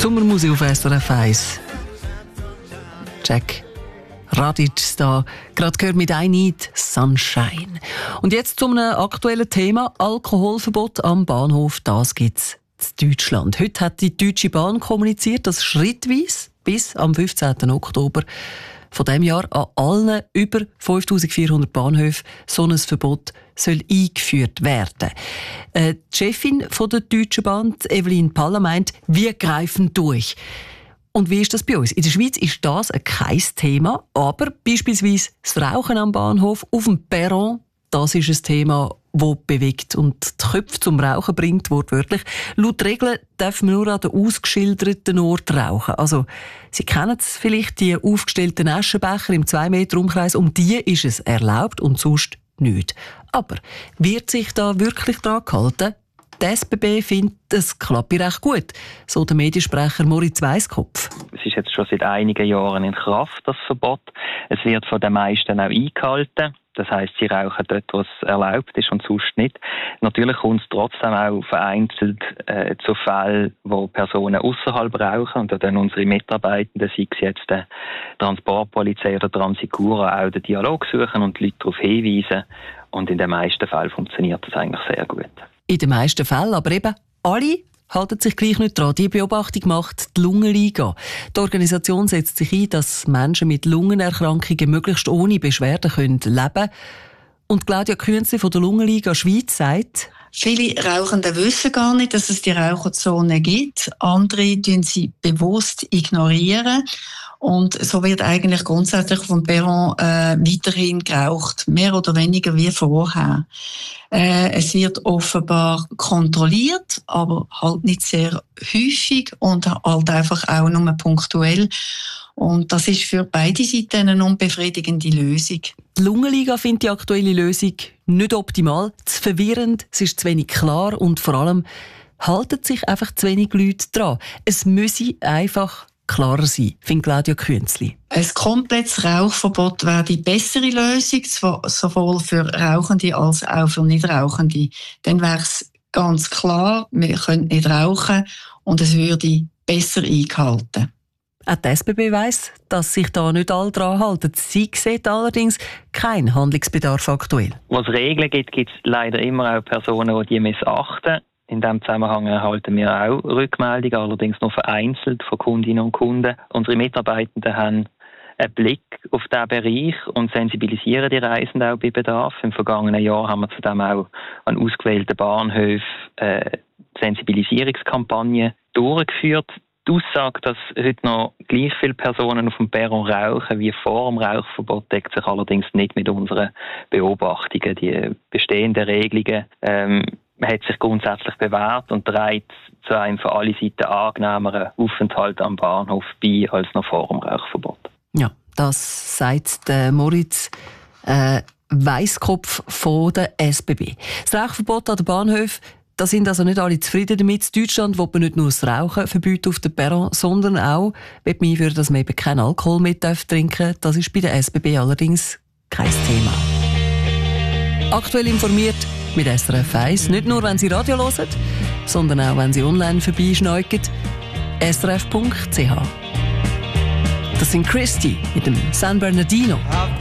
Sommermusik auf SRF 1. Jack Radic da, gerade gehört mit «I Need Sunshine». Und jetzt zu einem aktuellen Thema: Alkoholverbot am Bahnhof. Das gibt's in Deutschland. Heute hat die Deutsche Bahn kommuniziert, dass schrittweise bis am 15. Oktober von diesem Jahr an allen über 5400 Bahnhöfen so ein Verbot soll eingeführt werden. Die Chefin von der Deutschen Bahn, Evelyn Paller, meint, wir greifen durch. Und wie ist das bei uns? In der Schweiz ist das kein Thema, aber beispielsweise das Rauchen am Bahnhof, auf dem Perron, das ist ein Thema, das bewegt und die Köpfe zum Rauchen bringt, wortwörtlich. Laut Regeln darf man nur an den ausgeschilderten Ort rauchen. Also, Sie kennen es vielleicht, die aufgestellten Aschenbecher im 2 Meter Umkreis, um die ist es erlaubt und sonst nicht. Aber wird sich da wirklich dran gehalten? Die SBB findet, es klappt recht gut, so der Mediensprecher Moritz Weisskopf. Es ist jetzt schon seit einigen Jahren in Kraft, das Verbot. Es wird von den meisten auch eingehalten. Das heisst, sie rauchen dort, wo es erlaubt ist und sonst nicht. Natürlich kommt es trotzdem auch vereinzelt zu Fällen, wo Personen außerhalb rauchen. Und da dann unsere Mitarbeitenden, sei es jetzt die Transportpolizei oder Transicura, auch den Dialog suchen und die Leute darauf hinweisen. Und in den meisten Fällen funktioniert das eigentlich sehr gut. In den meisten Fällen, aber eben alle halten sich gleich nicht dran. Die Beobachtung macht die Lungenliga. Die Organisation setzt sich ein, dass Menschen mit Lungenerkrankungen möglichst ohne Beschwerden leben können. Und Claudia Künzli von der Lungenliga Schweiz sagt: Viele Rauchende wissen gar nicht, dass es die Raucherzone gibt. Andere ignorieren sie bewusst. Und so wird eigentlich grundsätzlich vom Perron weiterhin geraucht, mehr oder weniger wie vorher. Es wird offenbar kontrolliert, aber halt nicht sehr häufig und halt einfach auch nur punktuell. Und das ist für beide Seiten eine unbefriedigende Lösung. Die Lungenliga findet die aktuelle Lösung nicht optimal, zu verwirrend, es ist zu wenig klar und vor allem halten sich einfach zu wenig Leute dran. Es müsse einfach klarer sein, findet Claudia Künzli. Ein komplettes Rauchverbot wäre die bessere Lösung, sowohl für Rauchende als auch für Nichtrauchende. Dann wäre es ganz klar, wir können nicht rauchen und es würde besser eingehalten. Auch die SBB weiss, dass sich da nicht alle dran halten. Sie sieht allerdings keinen Handlungsbedarf aktuell. Was Regeln gibt, gibt es leider immer auch Personen, die missachten. In diesem Zusammenhang erhalten wir auch Rückmeldungen, allerdings nur vereinzelt von Kundinnen und Kunden. Unsere Mitarbeitenden haben einen Blick auf diesen Bereich und sensibilisieren die Reisenden auch bei Bedarf. Im vergangenen Jahr haben wir zudem auch an ausgewählten Bahnhöfen Sensibilisierungskampagnen durchgeführt. Die Aussage, dass heute noch gleich viele Personen auf dem Perron rauchen wie vor dem Rauchverbot, deckt sich allerdings nicht mit unseren Beobachtungen. Die bestehenden Regelungen hat sich grundsätzlich bewährt und trägt zu einem für alle Seiten angenehmeren Aufenthalt am Bahnhof bei als noch vor dem Rauchverbot. Ja, das sagt Moritz Weisskopf von der SBB. Das Rauchverbot an den Bahnhöfen, da sind also nicht alle zufrieden damit. In Deutschland will man nicht nur das Rauchen verbieten auf dem Perron, sondern auch will man einführen, dass man eben keinen Alkohol mehr trinken darf. Das ist bei der SBB allerdings kein Thema. Aktuell informiert mit SRF 1, nicht nur, wenn Sie Radio hören, sondern auch, wenn Sie online vorbeischneuken. srf.ch. Das sind Christy mit dem San Bernardino.